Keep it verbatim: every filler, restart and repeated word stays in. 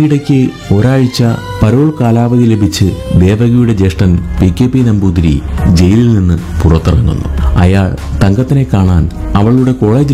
ഈയിടയ്ക്ക് ഒരാഴ്ച പരോൾ കാലാവധി ലഭിച്ച് ദേവകിയുടെ ജ്യേഷ്ഠൻ പി കെ പി നമ്പൂതിരി ജയിലിൽ നിന്ന് പുറത്തിറങ്ങുന്നു. അയാൾ തങ്കത്തിനെ കാണാൻ അവളുടെ കോളേജിൽ